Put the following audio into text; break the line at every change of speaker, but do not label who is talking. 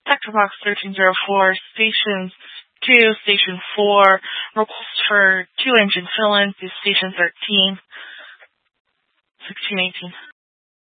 Sector Box 1304, Station 2, Station 4, request for 2 engine fill-in to Station 13, 1618.